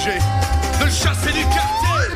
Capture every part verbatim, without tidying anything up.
De chasser du cartel.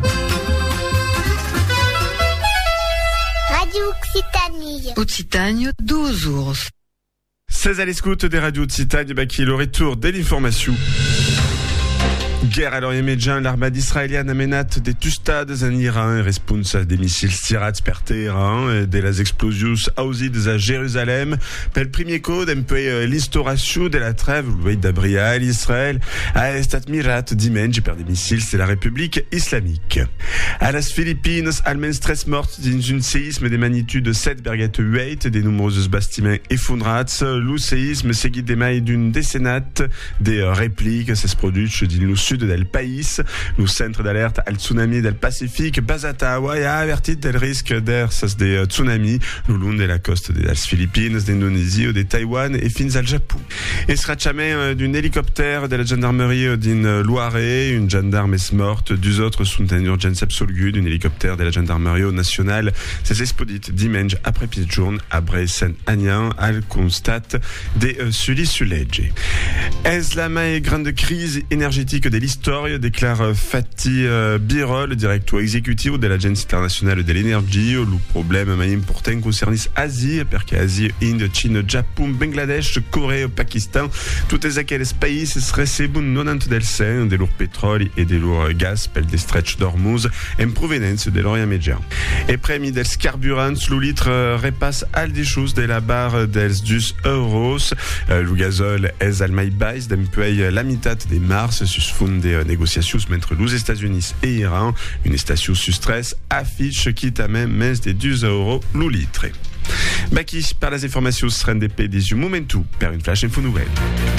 Radio Occitanie. Occitanie, douze ours. seize à l'écoute des radios Occitanie, bah, qui est le retour de l'information. Guerre à l'Orient Médian, l'armée israélienne amenat des tustades en Iran et response des missiles tirats per Téhéran de las explosius ausides à Jérusalem. Pel premier code, un peu l'instauration de la trêve, le d'Abria, l'Israël a estat mirat dimanche per des missiles de la République islamique. À las Philippines, almenys tres morts dans un séisme de magnitude sept virgule huit, des nombreux bâtiments effondrats. Le séisme seguit des mailles d'une décennate des répliques, ça se produit dans le sud del país. Le centre d'alerte al tsunami del Pacifique, basat a Hawaii, a avertit del risque d'ers de tsunami le long de la coste des Philippines, d'Indonésie, de Taïwan et fins al Japon. Et sracciament d'un hélicoptère de la gendarmerie din Loiret, une gendarme est morte, deux autres sont en urgence absolue d'un hélicoptère de la gendarmerie nationale. C'est explodit dimanche après pied-journe à Bray-Saint-Agnan, al constat des euh, Sully-Sulege. Est la mai grande crise énergétique de l'histoire, déclare Fatih uh, Birol, directeur exécutif de l'Agence internationale de l'énergie. Le problème mai important concerne l'Asie, perché Asie, Inde, Chine, Japon, Bangladesh, Corée, Pakistan, tous aquells pays recebent quatre-vingt-dix pour cent de leur pétrole et de leur gaz pel des stretch d'Hormuz en provenance de l'Orient Médian. Et premi dels carburants, le litre repasse al des choses de la barre dels deux euros. Uh, le gazole est al mai baix d'empeuil la mitad de mars sus fond des négociations entre les États-Unis et Iran. Une station sous stress affiche qui t'amène moins de deux euros le litre. Baki, par les informations, sera des P des momentum, per une flash info nouvelle.